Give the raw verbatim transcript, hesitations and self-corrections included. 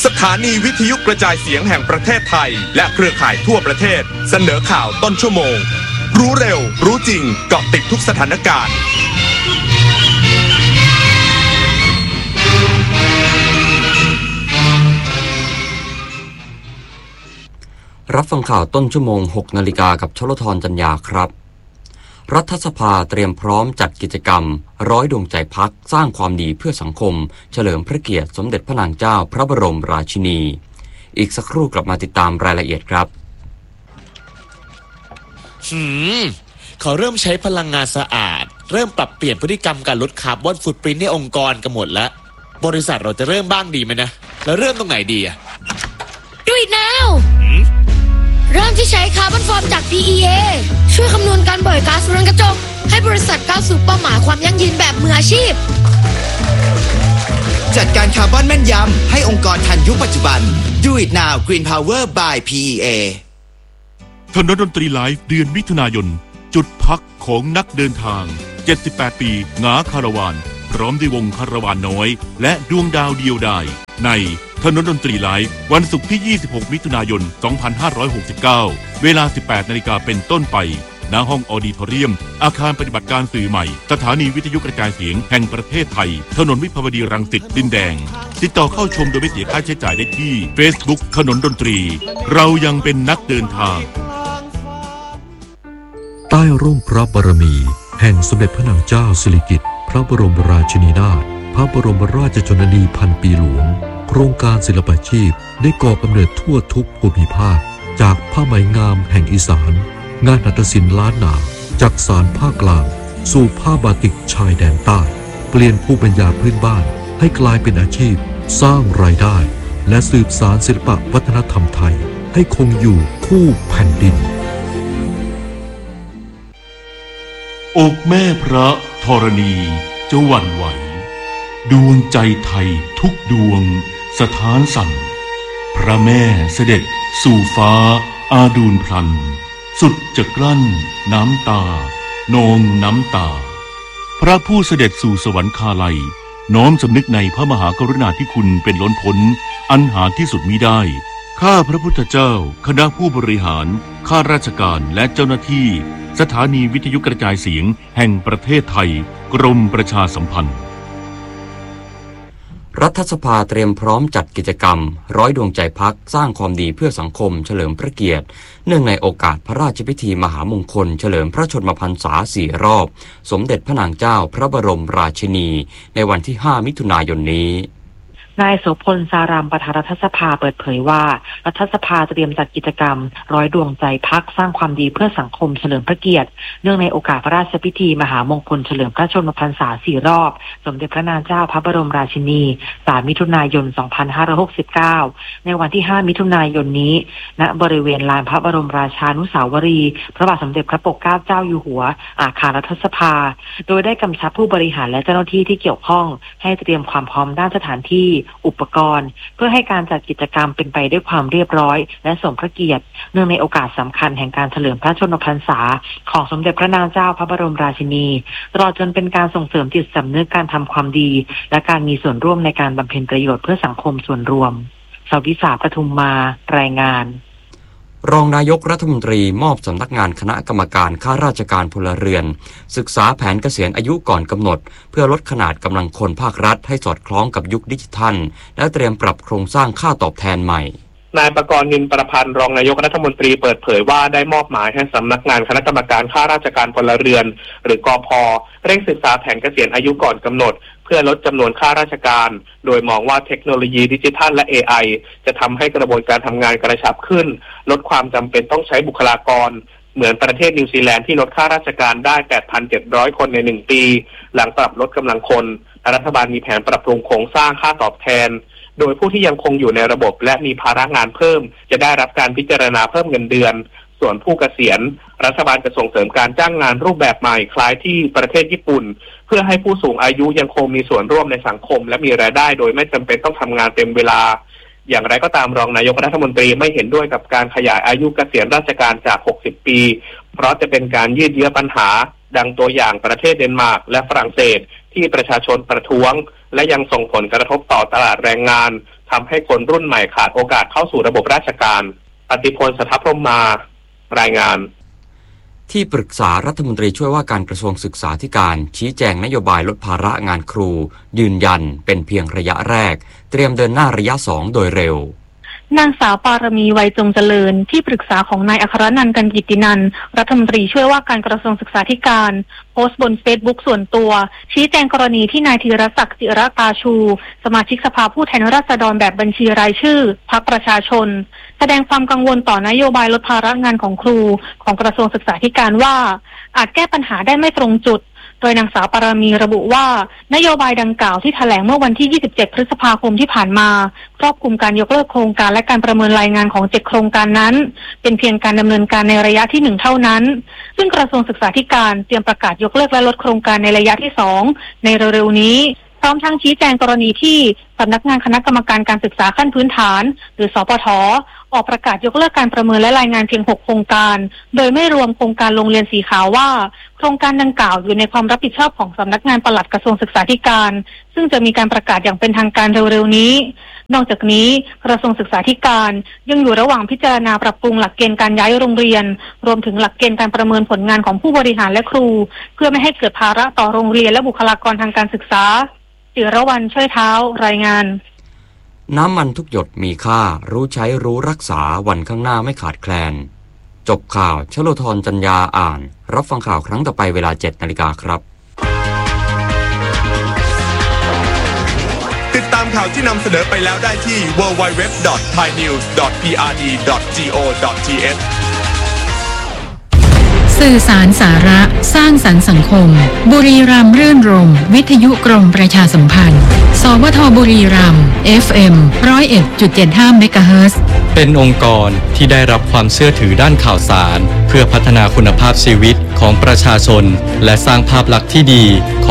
สถานีวิทยุกระจายเสียงแห่งประเทศไทยและเครือข่ายทั่วประเทศเสนอข่าวต้นชั่วโมงรู้เร็วรู้จริงเกาะติดทุกสถานการณ์รับฟังข่าวต้นชั่วโมง หกนาฬิกากับชลธรจัญญาครับรัฐสภาเตรียมพร้อมจัดกิจกรรมร้อยดวงใจพักสร้างความดีเพื่อสังคมเฉลิมพระเกียรติสมเด็จพระนางเจ้าพระบรมราชินีอีกสักครู่กลับมาติดตามรายละเอียดครับหืมเขาเริ่มใช้พลังงานสะอาดเริ่มปรับเปลี่ยนพฤติกรรมการลดคาร์บอนฟุตปรินท์ในองค์กรกันหมดแล้วบริษัทเราจะเริ่มบ้างดีไหมนะแล้วเริ่มตรงไหนดีอะ Do it now เริ่มที่ใช้คาร์บอนฟอร์มจาก พี อี เอ ช่วยคำนวณการปล่อยก๊าซเรือนกระจกให้บริษัทก้าวสู่เป้าหมายความยั่งยืนแบบมืออาชีพจัดการคาร์บอนแม่นยำให้องค์กรทันยุคปัจจุบัน Do it now Green Power by พี อี เอถนนดนตรีไลฟ์เดือนมิถุนายนจุดพักของนักเดินทางเจ็ดสิบแปดปีหงาคาราวานพร้อมด้วยวงคาราวานน้อยและดวงดาวเดียวดายในถนนดนตรีไลฟ์วันศุกร์ที่ยี่สิบหกมิถุนายนสองพันห้าร้อยหกสิบเก้าเวลา สิบแปดนาฬิกาเป็นต้นไปณห้องออดิทอเรียมอาคารปฏิบัติการสื่อใหม่สถานีวิทยุกระจายเสียงแห่งประเทศไทยถนนวิภาวดีรังสิตดินแดงติดต่อเข้าชมโดยไม่เสียค่าใช้จ่ายได้ที่ Facebook ถนนดนตรีเรายังเป็นนักเดินทางใต้ร่มพระบารมีแห่งสมเด็จพระนางเจ้าสิริกิติ์พระบรมราชินีนาถพระบรมราชชนนีพันปีหลวงโครงการศิลปาชีพได้ก่อกำเนิดทั่วทุกภูมิภาคจากผ้าไหมงามแห่งอีสานงานหัตถศิลป์ล้านนาจากสานภาคกลางสู่ผ้าบาติกชายแดนใต้เปลี่ยนภูมิปัญญาพื้นบ้านให้กลายเป็นอาชีพสร้างรายได้และสืบสานศิลปวัฒนธรรมไทยให้คงอยู่คู่แผ่นดินอกแม่พระธรณีจะหวั่นไหวดวงใจไทยทุกดวงสถานสั่นพระแม่เสด็จสู่ฟ้าอาดูลพลันสุดจะกลั้นน้ำตานองน้ำตาพระผู้เสด็จสู่สวรรคาลัยน้อมสำนึกในพระมหากรุณาธิคุณเป็นล้นพ้นอันหาที่สุดมิได้ข้าพระพุทธเจ้าคณะผู้บริหารข้าราชการและเจ้าหน้าที่สถานีวิทยุกระจายเสียงแห่งประเทศไทยกรมประชาสัมพันธ์รัฐสภาเตรียมพร้อมจัดกิจกรรมร้อยดวงใจพักสร้างความดีเพื่อสังคมเฉลิมพระเกียรติเนื่องในโอกาสพระราชพิธีมหามงคลเฉลิมพระชนมพรรษาสี่รอบสมเด็จพระนางเจ้าพระบรมราชินีในวันที่ห้ามิถุนายนนี้นายโสพลสารามประธานรัฐสภาเปิดเผยว่ารัฐสภาเตรียมจัดกิจกรรมร้อยดวงใจพักสร้างความดีเพื่อสังคมเฉลิมพระเกียรติเนื่องในโอกาสพระราชพิธีมหามงคลเฉลิมพระชนมพรรษาสี่รอบสมเด็จพระนางเจ้าพระบรมราชินีสามมิถุนายนสองพันห้าร้อยหกสิบเก้าในวันที่ห้ามิถุนายนนี้ณบริเวณลานพระบรมราชานุสาวรีย์พระบาทสมเด็จพระปกเกล้าเจ้าอยู่หัวอาคารรัฐสภาโดยได้กำชับผู้บริหารและเจ้าหน้าที่ที่เกี่ยวข้องให้เตรียมความพร้อมด้านสถานที่อุปกรณ์เพื่อให้การจัดกิจกรรมเป็นไปด้วยความเรียบร้อยและสมพระเกียรติเนื่องในโอกาสสำคัญแห่งการเฉลิมพระชนมพรรษาของสมเด็จพระนางเจ้าพระบรมราชินีตลอดจนเป็นการส่งเสริมจิตสำนึกการทำความดีและการมีส่วนร่วมในการบำเพ็ญประโยชน์เพื่อสังคมส่วนรวมสวิษาปทุมมารายงานรองนายกรัฐมนตรีมอบสำนักงานคณะกรรมการข้าราชการพลเรือนศึกษาแผนเกษียณอายุก่อนกำหนดเพื่อลดขนาดกำลังคนภาครัฐให้สอดคล้องกับยุคดิจิทัลและเตรียมปรับโครงสร้างค่าตอบแทนใหม่นายประกรณ์ นินประพันธ์รองนายกรัฐมนตรีเปิดเผยว่าได้มอบหมายให้สำนักงานคณะกรรมการข้าราชการพลเรือนหรือกพ.เร่งศึกษาแผนเกษียณอายุก่อนกำหนดเพื่อลดจำนวนข้าราชการโดยมองว่าเทคโนโลยีดิจิทัลและ เอ ไอ จะทำให้กระบวนการทำงานกระชับขึ้นลดความจำเป็นต้องใช้บุคลากรเหมือนประเทศนิวซีแลนด์ที่ลดข้าราชการได้ แปดพันเจ็ดร้อย คนในหนึ่งปีหลังปรับลดกำลังคนรัฐบาลมีแผนปรับปรุงโครงสร้างค่าตอบแทนโดยผู้ที่ยังคงอยู่ในระบบและมีภาระงานเพิ่มจะได้รับการพิจารณาเพิ่มเงินเดือนส่วนผู้เกษียณรัฐบาลจะส่งเสริมการจ้างงานรูปแบบใหม่คล้ายที่ประเทศญี่ปุ่นเพื่อให้ผู้สูงอายุยังคงมีส่วนร่วมในสังคมและมีรายได้โดยไม่จำเป็นต้องทำงานเต็มเวลาอย่างไรก็ตามรองนายกรัฐมนตรีไม่เห็นด้วยกับการขยายอายุเกษียณราชการจากหกสิบปีเพราะจะเป็นการยืดเยื้อปัญหาดังตัวอย่างประเทศเดนมาร์กและฝรั่งเศสที่ประชาชนประท้วงและยังส่งผลกระทบต่อตลาดแรงงานททำให้คนรุ่นใหม่ขาดโอกาสเข้าสู่ระบบราชการปฏิพล สัทธพรหมมา รายงานที่ปรึกษารัฐมนตรีช่วยว่าการกระทรวงศึกษาธิการชี้แจงนโยบายลดภาระงานครูยืนยันเป็นเพียงระยะแรกเตรียมเดินหน้าระยะสองโดยเร็วนางสาวปารมีไวยจงเจริญที่ปรึกษาของนายอัครนันท์กันกิตตินันท์รัฐมนตรีช่วยว่าการกระทรวงศึกษาธิการโพสต์บนเฟซบุ๊กส่วนตัวชี้แจงกรณีที่นายธีรศักดิ์จิรตาชูสมาชิกสภาผู้แทนราษฎรแบบบัญชีรายชื่อพรรคประชาชนแสดงความกังวลต่อนโยบายลดภาระงานของครูของกระทรวงศึกษาธิการว่าอาจแก้ปัญหาได้ไม่ตรงจุดโดยนางสาวปารมีระบุว่านโยบายดังกล่าวที่แถลงเมื่อวันที่ยี่สิบเจ็ดพฤษภาคมที่ผ่านมาครอบคลุมการยกเลิกโครงการและการประเมินรายงานของเจ็ดโครงการนั้นเป็นเพียงการดำเนินการในระยะที่หนึ่งเท่านั้นซึ่งกระทรวงศึกษาธิการเตรียมประกาศยกเลิกและลดโครงการในระยะที่สองในเร็วๆนี้พร้อมทั้งชี้แจงกรณีที่สำนักงานคณะกรรมการการศึกษาขั้นพื้นฐานหรือสปท.ออกประกาศยกเลิกการประเมินและรายงานเพียงหกโครงการโดยไม่รวมโครงการโรงเรียนสีขาวว่าโครงการดังกล่าวอยู่ในความรับผิดชอบของสำนักงานปลัดกระทรวงศึกษาธิการซึ่งจะมีการประกาศอย่างเป็นทางการเร็วๆนี้นอกจากนี้กระทรวงศึกษาธิการยังอยู่ระหว่างพิจารณาปรับปรุงหลักเกณฑ์การย้ายโรงเรียนรวมถึงหลักเกณฑ์การประเมินผลงานของผู้บริหารและครูเพื่อไม่ให้เกิดภาระต่อโรงเรียนและบุคลากรทางการศึกษาจิรวรรณช่วยเท้ารายงานน้ำมันทุกหยดมีค่ารู้ใช้รู้รักษาวันข้างหน้าไม่ขาดแคลนจบข่าวชโลธรจัญญาอ่านรับฟังข่าวครั้งต่อไปเวลา เจ็ดนาฬิกาครับติดตามข่าวที่นำเสนอไปแล้วได้ที่ ดับเบิลยู ดับเบิลยู ดับเบิลยู ดอท ไทยนิวส์ ดอท พี อาร์ ดี ดอท จี โอ ดอท ที เอชสื่อสารสาระสร้างสรรค์สังคมบุรีรัมย์รื่นรมย์วิทยุกรมประชาสัมพันธ์สวทบุรีรัมย์ เอฟ เอ็ม หนึ่งศูนย์เอ็ดจุดเจ็ดห้า เมกะเฮิรตซ์เป็นองค์กรที่ได้รับความเชื่อถือด้านข่าวสารเพื่อพัฒนาคุณภาพชีวิตของประชาชนและสร้างภาพลักษณ์ที่ดีของ